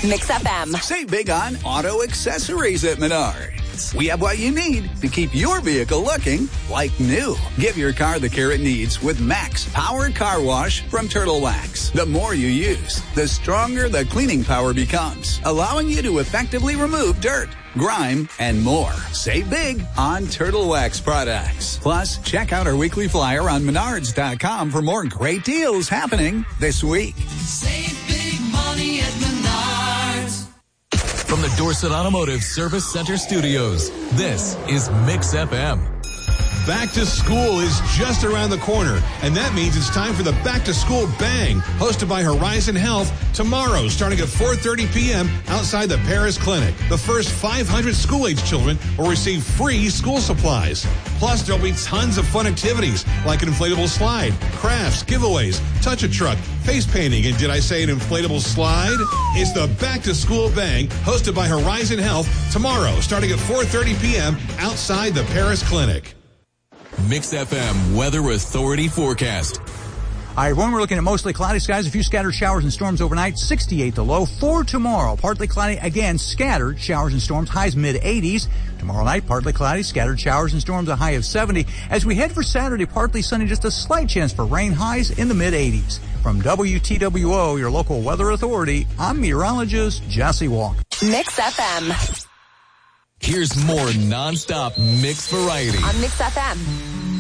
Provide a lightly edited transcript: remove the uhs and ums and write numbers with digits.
Mix FM. Save big on auto accessories at Menards. We have what you need to keep your vehicle looking like new. Give your car the care it needs with Max Power Car Wash from Turtle Wax. The more you use, the stronger the cleaning power becomes, allowing you to effectively remove dirt, grime, and more. Save big on Turtle Wax products. Plus, check out our weekly flyer on Menards.com for more great deals happening this week. Save big money at Menards. From the Dorset Automotive Service Center Studios, this is Mix FM. Back to school is just around the corner, and that means it's time for the Back to School Bang, hosted by Horizon Health, tomorrow starting at 4:30 p.m. outside the Paris Clinic. The first 500 school-age children will receive free school supplies. Plus, there'll be tons of fun activities like an inflatable slide, crafts, giveaways, touch-a-truck, face painting, and did I say an inflatable slide? It's the Back to School Bang, hosted by Horizon Health, tomorrow starting at 4:30 p.m. outside the Paris Clinic. Mix FM Weather Authority forecast. All right, everyone, we're looking at mostly cloudy skies, a few scattered showers and storms overnight, 68 the low. For tomorrow, partly cloudy, again, scattered showers and storms, highs mid-80s. Tomorrow night, partly cloudy, scattered showers and storms, a high of 70. As we head for Saturday, partly sunny, just a slight chance for rain, highs in the mid-80s. From WTWO, your local weather authority, I'm meteorologist Jesse Walk. Mix FM. Here's more non-stop mix variety On Mix FM.